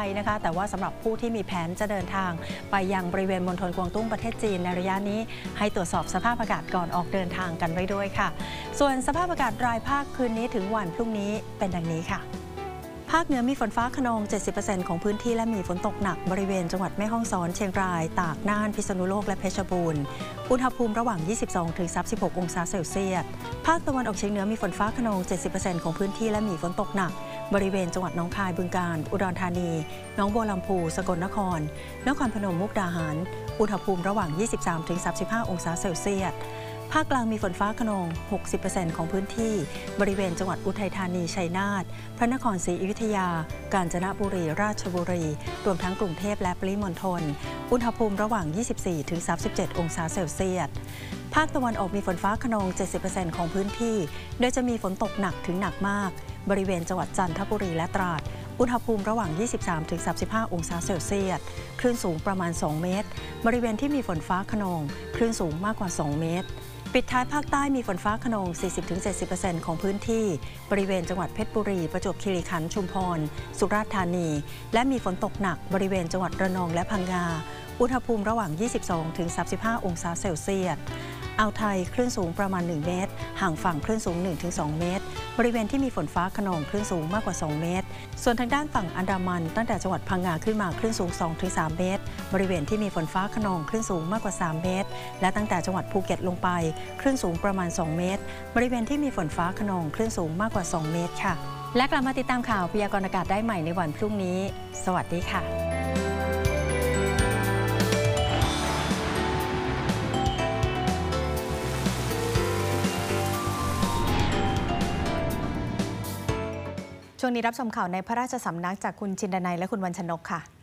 ยนะคะแต่ว่าสำหรับผู้ที่มีแผนจะเดินทางไปยังบริเวณมณฑลกวางตุ้งประเทศจีนในระยะนี้ให้ตรวจสอบสภาพอากาศก่อนออกเดินทางกันไว้ด้วยค่ะส่วนสภาพอากาศรายภาคคืนนี้ถึงวันพรุ่งนี้เป็นดังนี้ค่ะภาคเหนือมีฝนฟ้าคะนอง 70% ของพื้นที่และมีฝนตกหนักบริเวณจังหวัดแม่ฮ่องสอนเชียงรายตากน่านพิษณุโลกและเพชรบูรณ์อุณหภูมิระหว่าง 22-36 องศาเซลเซียสภาคตะวันออกเฉียงเหนือมีฝนฟ้าคะนอง 70% ของพื้นที่และมีฝนตกหนักบริเวณจังหวัดหนองคายบึงกาฬอุดรธานีหนองบัวลำพูสกลนครนครพนมมุกดาหารอุณหภูมิระหว่าง 23-35 องศาเซลเซียสภาคกลางมีฝนฟ้าคะนอง 60% ของพื้นที่บริเวณจังหวัดอุทัยธานีชัยนาทพระนครศรีอยุธยากาญจนบุรีราชบุรีรวมทั้งกรุงเทพและปริมณฑลอุณหภูมิระหว่าง 24-37 องศาเซลเซียสภาคตะวันออกมีฝนฟ้าคะนอง 70% ของพื้นที่โดยจะมีฝนตกหนักถึงหนักมากบริเวณจังหวัดจันทบุรีและตราดอุณหภูมิระหว่าง 23-35 องศาเซลเซียสคลื่นสูงประมาณ 2 เมตรบริเวณที่มีฝนฟ้าคะนองคลื่นสูงมากกว่า 2 เมตรปิดท้ายภาคใต้มีฝนฟ้าคะนอง 40-70% ของพื้นที่บริเวณจังหวัดเพชรบุรีประจวบคีรีขันธ์ชุมพรสุราษฎร์ธานีและมีฝนตกหนักบริเวณจังหวัดระนองและพังงาอุณหภูมิระหว่าง 22-35 องศาเซลเซียสอ่าวไทยคลื่นสูงประมาณ 1 เมตรห่างฝั่งคลื่นสูง 1-2 เมตรบริเวณที่มีฝนฟ้าคะนองคลื่นสูงมากกว่า 2 เมตรส่วนทางด้านฝั่งอันดามันตั้งแต่จังหวัดพังงาขึ้นมาคลื่นสูง 2-3 เมตรบริเวณที่มีฝนฟ้าคะนองคลื่นสูงมากกว่า 3 เมตรและตั้งแต่จังหวัดภูเก็ตลงไปคลื่นสูงประมาณ 2 เมตรบริเวณที่มีฝนฟ้าคะนองคลื่นสูงมากกว่า 2 เมตรค่ะและกลับมาติดตามข่าวพยากรณ์อากาศได้ใหม่ในวันพรุ่งนี้สวัสดีค่ะช่วงนี้รับชมข่าวในพระราชสำนักจากคุณจินดนัยและคุณวรรณชนกค่ะ